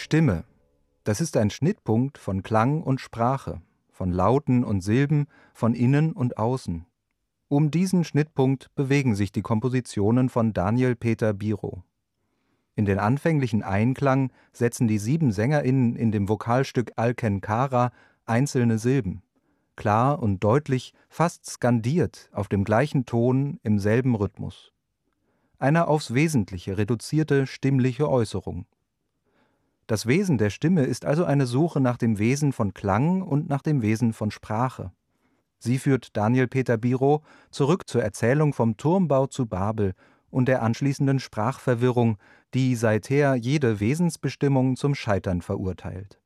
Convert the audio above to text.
Stimme, das ist ein Schnittpunkt von Klang und Sprache, von Lauten und Silben, von innen und außen. Um diesen Schnittpunkt bewegen sich die Kompositionen von Daniel Peter Biro. In den anfänglichen Einklang setzen die 7 SängerInnen in dem Vokalstück Alkenkara einzelne Silben. Klar und deutlich, fast skandiert, auf dem gleichen Ton, im selben Rhythmus. Eine aufs Wesentliche reduzierte stimmliche Äußerung. Das Wesen der Stimme ist also eine Suche nach dem Wesen von Klang und nach dem Wesen von Sprache. Sie führt Daniel Peter Biro zurück zur Erzählung vom Turmbau zu Babel und der anschließenden Sprachverwirrung, die seither jede Wesensbestimmung zum Scheitern verurteilt.